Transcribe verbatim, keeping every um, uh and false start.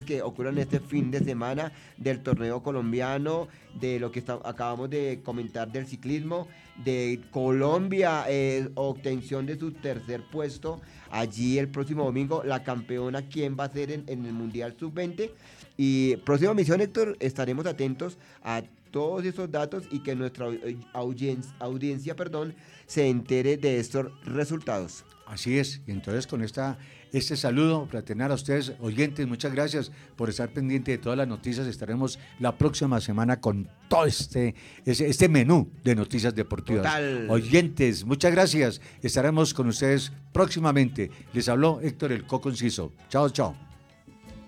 que ocurran este fin de semana del torneo colombiano, de lo que está, acabamos de comentar del ciclismo, de Colombia, eh, obtención de su tercer puesto allí el próximo domingo, la campeona, quién va a ser en, en el Mundial sub veinte. Y próxima misión, Héctor, estaremos atentos a todos esos datos y que nuestra audiencia, audiencia perdón, se entere de estos resultados. Así es, y entonces con esta, este saludo fraternal a ustedes, oyentes, muchas gracias por estar pendiente de todas las noticias. Estaremos la próxima semana con todo este, este, este menú de noticias deportivas. Total. Oyentes, muchas gracias. Estaremos con ustedes próximamente. Les habló Héctor El Coco Enciso. Chao, chao.